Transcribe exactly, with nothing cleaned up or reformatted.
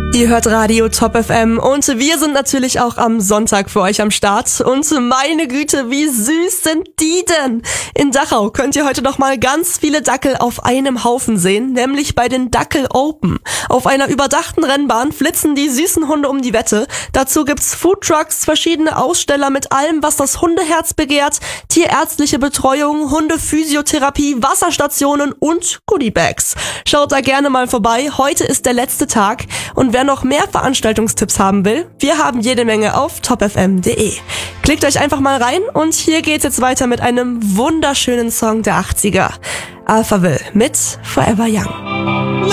Ihr hört Radio Top F M und wir sind natürlich auch am Sonntag für euch am Start. Und meine Güte, wie süß sind die denn? In Dachau könnt ihr heute noch mal ganz viele Dackel auf einem Haufen sehen, nämlich bei den Dackel Open. Auf einer überdachten Rennbahn flitzen die süßen Hunde um die Wette. Dazu gibt's Foodtrucks, verschiedene Aussteller mit allem, was das Hundeherz begehrt, tierärztliche Betreuung, Hundephysiotherapie, Wasserstationen und Goodiebags. Schaut da gerne mal vorbei. Heute ist der letzte Tag und wer noch mehr Veranstaltungstipps haben will, wir haben jede Menge auf top f m punkt d e. Klickt euch einfach mal rein und hier geht's jetzt weiter mit einem wunderschönen Song der achtziger. Alphaville mit Forever Young.